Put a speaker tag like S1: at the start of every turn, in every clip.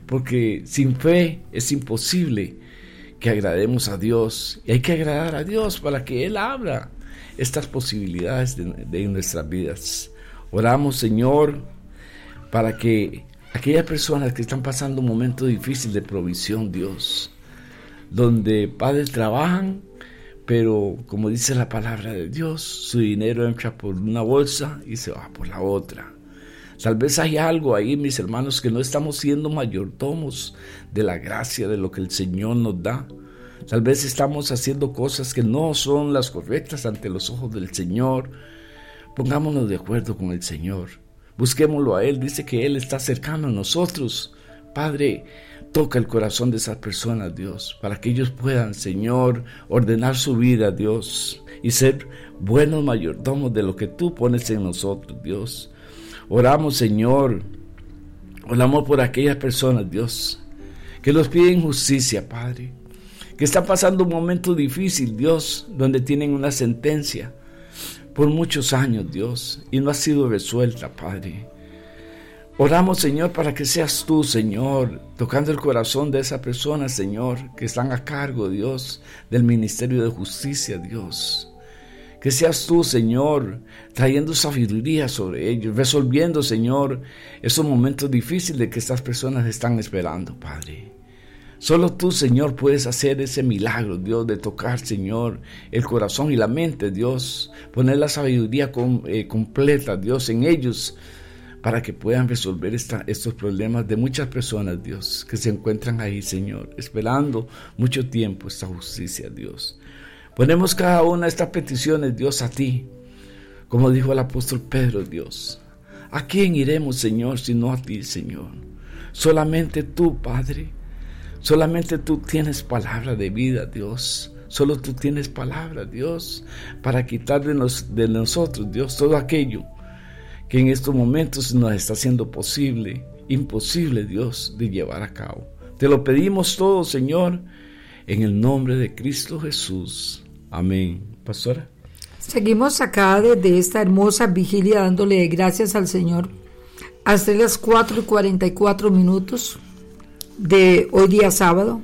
S1: porque sin fe es imposible que agrademos a Dios, y hay que agradar a Dios para que Él abra estas posibilidades de nuestras vidas. Oramos, Señor, para que aquellas personas que están pasando un momento difícil de provisión, Dios, donde padres trabajan, pero como dice la palabra de Dios, su dinero entra por una bolsa y se va por la otra. Tal vez hay algo ahí, mis hermanos, que no estamos siendo mayordomos de la gracia, de lo que el Señor nos da. Tal vez estamos haciendo cosas que no son las correctas ante los ojos del Señor. Pongámonos de acuerdo con el Señor. Busquémoslo a Él. Dice que Él está cercano a nosotros. Padre, toca el corazón de esas personas, Dios, para que ellos puedan, Señor, ordenar su vida, Dios, y ser buenos mayordomos de lo que tú pones en nosotros, Dios. Oramos, Señor, oramos por aquellas personas, Dios, que nos piden justicia, Padre, que están pasando un momento difícil, Dios, donde tienen una sentencia por muchos años, Dios, y no ha sido resuelta, Padre. Oramos, Señor, para que seas tú, Señor, tocando el corazón de esa persona, Señor, que están a cargo, Dios, del Ministerio de Justicia, Dios. Que seas tú, Señor, trayendo sabiduría sobre ellos, resolviendo, Señor, esos momentos difíciles que estas personas están esperando, Padre. Solo tú, Señor, puedes hacer ese milagro, Dios, de tocar, Señor, el corazón y la mente, Dios, poner la sabiduría completa, Dios, en ellos, para que puedan resolver estos problemas de muchas personas, Dios, que se encuentran ahí, Señor, esperando mucho tiempo esta justicia, Dios. Ponemos cada una de estas peticiones, Dios, a ti, como dijo el apóstol Pedro, Dios. ¿A quién iremos, Señor, sino a ti, Señor? Solamente tú, Padre, solamente tú tienes palabra de vida, Dios. Solo tú tienes palabra, Dios, para quitar de nosotros, Dios, todo aquello que en estos momentos nos está haciendo imposible, Dios, de llevar a cabo. Te lo pedimos todo, Señor, en el nombre de Cristo Jesús. Amén. Pastora.
S2: Seguimos acá desde esta hermosa vigilia dándole gracias al Señor hasta las 4:44 de hoy día sábado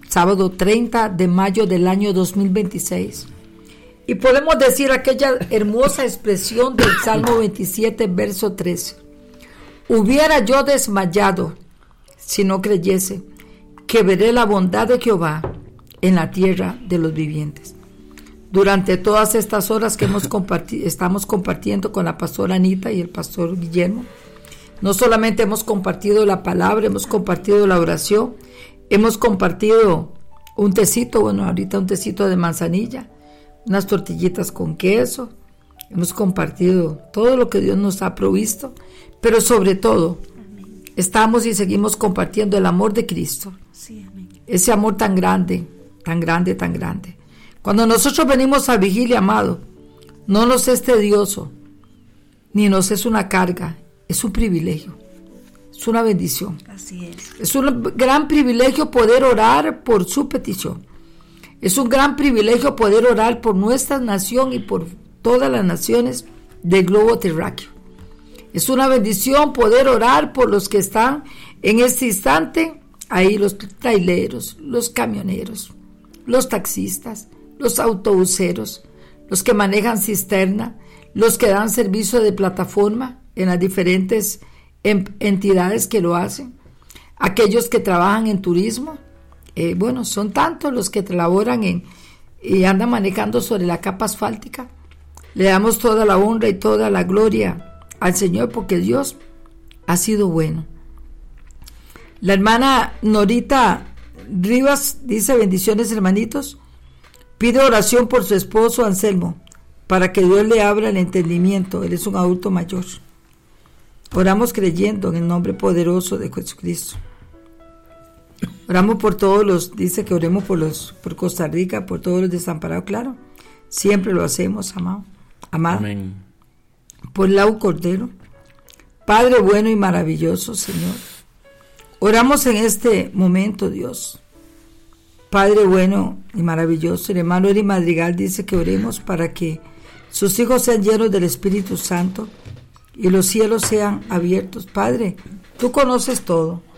S2: 30 de mayo del año 2026. Y podemos decir aquella hermosa expresión del Salmo 27, verso 13. Hubiera yo desmayado si no creyese que veré la bondad de Jehová en la tierra de los vivientes. Durante todas estas horas que estamos compartiendo con la pastora Anita y el pastor Guillermo, no solamente hemos compartido la palabra, hemos compartido la oración, hemos compartido un tecito, ahorita un tecito de manzanilla, unas tortillitas con queso, hemos compartido todo lo que Dios nos ha provisto, pero sobre todo, estamos y seguimos compartiendo el amor de Cristo. Sí, amén. Ese amor tan grande, tan grande, tan grande. Cuando nosotros venimos a vigilia, amado, no nos es tedioso, ni nos es una carga, es un privilegio, es una bendición.
S3: Así es.
S2: Es un gran privilegio poder orar por su petición. Es un gran privilegio poder orar por nuestra nación y por todas las naciones del globo terráqueo. Es una bendición poder orar por los que están en este instante ahí, los traileros, los camioneros, los taxistas, los autobuseros, los que manejan cisterna, los que dan servicio de plataforma en las diferentes entidades que lo hacen, aquellos que trabajan en turismo, son tantos los que laboran y andan manejando sobre la capa asfáltica. Le damos toda la honra y toda la gloria al Señor porque Dios ha sido bueno. La hermana Norita Rivas dice: bendiciones, hermanitos. Pide oración por su esposo Anselmo para que Dios le abra el entendimiento. Él es un adulto mayor. Oramos creyendo en el nombre poderoso de Jesucristo. Oramos por todos los, dice que oremos por Costa Rica, por todos los desamparados, claro. Siempre lo hacemos, amado.
S1: Amén.
S2: Por Lau Cordero. Padre bueno y maravilloso, Señor. Oramos en este momento, Dios. Padre bueno y maravilloso, el hermano Eri Madrigal dice que oremos para que sus hijos sean llenos del Espíritu Santo y los cielos sean abiertos. Padre, tú conoces todo.